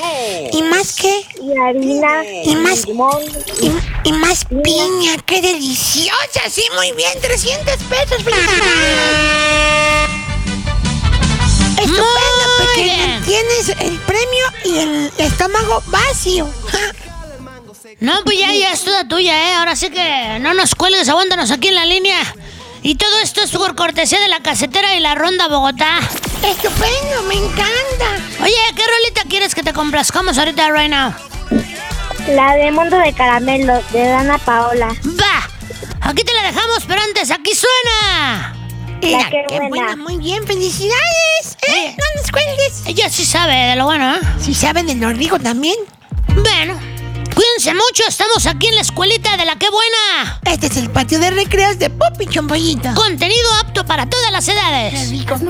¿Y más qué? Y harina. Y más, limón. y más piña. ¡Qué deliciosa! Sí, muy bien, 300 pesos. Estupendo, pequeño. Tienes el premio y el estómago vacío. No, pues ya es toda tuya, ¿eh? Ahora sí que no nos cuelgues, aguántanos aquí en la línea. Y todo esto es por cortesía de la casetera y la Ronda Bogotá. Estupendo, me encanta. Oye, ¿qué rolita quieres que te complazcamos ahorita, right now? La de Mundo de Caramelo, de Dana Paola. ¡Va! Aquí te la dejamos, pero antes, aquí suena. Mira, qué qué buena. buena. Muy bien, felicidades. No nos cuelgues. Ella sí sabe de lo bueno, ¿eh? Si saben de lo rico también. Bueno, cuídense mucho, estamos aquí en la escuelita de la Qué Buena. Este es el patio de recreos de Pop y Chompollito. Contenido apto para todas las edades. Qué rico.